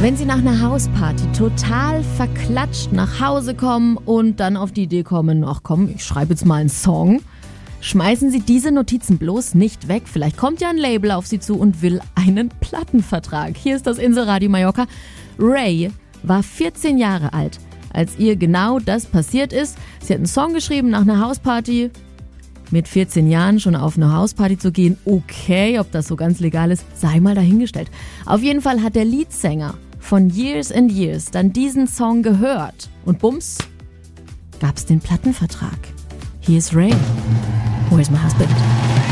Wenn Sie nach einer Hausparty total verklatscht nach Hause kommen und dann auf die Idee kommen, ach komm, ich schreibe jetzt mal einen Song, schmeißen Sie diese Notizen bloß nicht weg. Vielleicht kommt ja ein Label auf Sie zu und will einen Plattenvertrag. Hier ist das Inselradio Mallorca. Ray war 14 Jahre alt, als ihr genau das passiert ist. Sie hat einen Song geschrieben nach einer Hausparty. Mit 14 Jahren schon auf eine Hausparty zu gehen, okay, ob das so ganz legal ist, sei mal dahingestellt. Auf jeden Fall hat der Leadsänger von Years and Years dann diesen Song gehört. Und bums, gab's den Plattenvertrag. Hier ist Ray. Where's my husband?